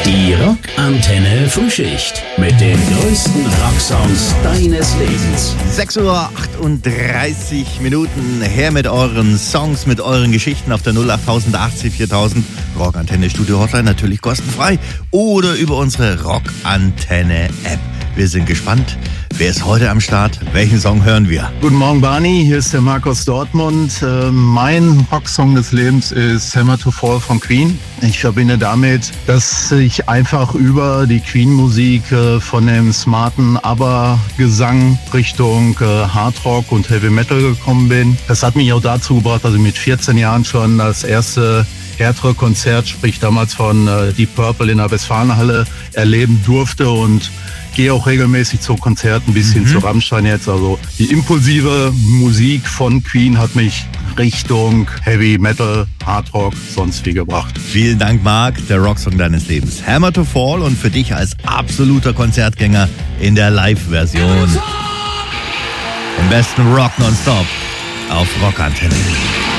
Die Rockantenne Frühschicht mit den größten Rocksongs deines Lebens. 6:38 Uhr. Her mit euren Songs, mit euren Geschichten auf der 08080 4000. Rockantenne Studio Hotline, natürlich kostenfrei. Oder über unsere Rockantenne App. Wir sind gespannt. Wer ist heute am Start? Welchen Song hören wir? Guten Morgen, Barney. Hier ist der Marc aus Dortmund. Mein Rocksong des Lebens ist Hammer to Fall von Queen. Ich verbinde damit, dass ich einfach über die Queen-Musik von dem smarten ABBA-Gesang Richtung Hardrock und Heavy Metal gekommen bin. Das hat mich auch dazu gebracht, dass ich mit 14 Jahren schon das erste härtere Konzert, sprich damals von Deep Purple in der Westfalenhalle, erleben durfte und gehe auch regelmäßig zu Konzerten, ein bisschen zu Rammstein jetzt. Also die impulsive Musik von Queen hat mich Richtung Heavy Metal, Hard Rock, sonst wie gebracht. Vielen Dank, Marc, der Rocksong deines Lebens. Hammer to Fall und für dich als absoluter Konzertgänger in der Live-Version. Im besten Rock nonstop auf Rockantenne.